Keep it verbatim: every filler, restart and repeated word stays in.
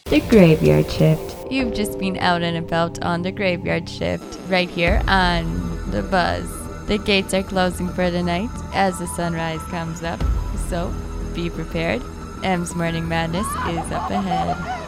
The Graveyard Shift. You've just been out and about on the Graveyard Shift, right here on The Buzz. The gates are closing for the night as the sunrise comes up, so be prepared. M's Morning Madness is up ahead.